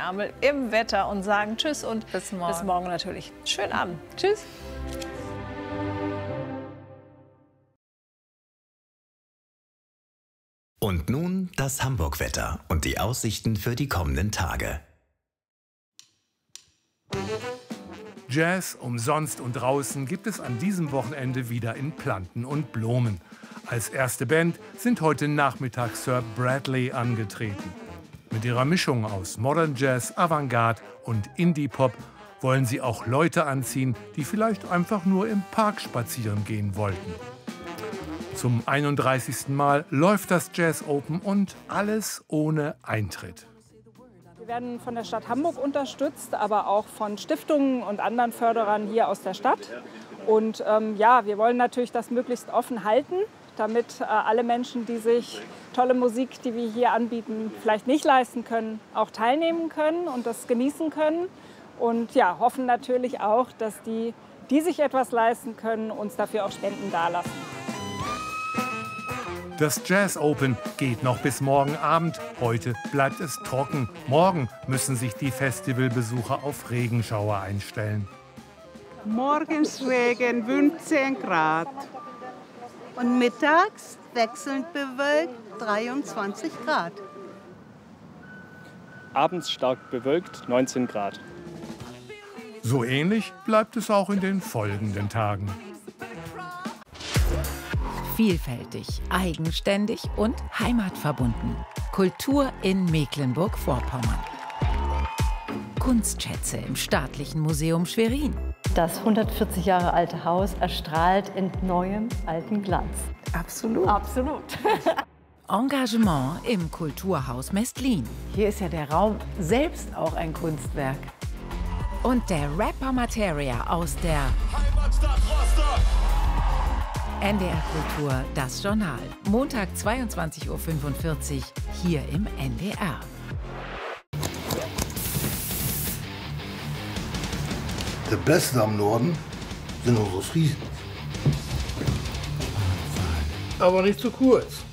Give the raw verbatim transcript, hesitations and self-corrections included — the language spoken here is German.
Ärmel im Wetter und sagen Tschüss und bis morgen, bis morgen natürlich. Schönen Abend. Tschüss. Und nun das Hamburg-Wetter und die Aussichten für die kommenden Tage. Jazz umsonst und draußen gibt es an diesem Wochenende wieder in Planten und Blumen. Als erste Band sind heute Nachmittag Sir Bradley angetreten. Mit ihrer Mischung aus Modern Jazz, Avantgarde und Indie-Pop wollen sie auch Leute anziehen, die vielleicht einfach nur im Park spazieren gehen wollten. Zum einunddreißigsten Mal läuft das Jazz Open und alles ohne Eintritt. Wir werden von der Stadt Hamburg unterstützt, aber auch von Stiftungen und anderen Förderern hier aus der Stadt. Und ähm, ja, wir wollen natürlich das möglichst offen halten, damit äh, alle Menschen, die sich tolle Musik, die wir hier anbieten, vielleicht nicht leisten können, auch teilnehmen können und das genießen können. Und ja, hoffen natürlich auch, dass die, die sich etwas leisten können, uns dafür auch Spenden dalassen. Das Jazz Open geht noch bis morgen Abend. Heute bleibt es trocken. Morgen müssen sich die Festivalbesucher auf Regenschauer einstellen. Morgens Regen, fünfzehn Grad. Und mittags wechselnd bewölkt, dreiundzwanzig Grad. Abends stark bewölkt, neunzehn Grad. So ähnlich bleibt es auch in den folgenden Tagen. Vielfältig, eigenständig und heimatverbunden. Kultur in Mecklenburg-Vorpommern. Kunstschätze im Staatlichen Museum Schwerin. Das hundertvierzig Jahre alte Haus erstrahlt in neuem alten Glanz. Absolut. Absolut. Engagement im Kulturhaus Mestlin. Hier ist ja der Raum selbst auch ein Kunstwerk. Und der Rapper Materia aus der Heimatstadt Rostock. N D R Kultur, das Journal. Montag zweiundzwanzig Uhr fünfundvierzig hier im N D R. Der Beste am Norden sind unsere Friesen. Aber nicht zu kurz.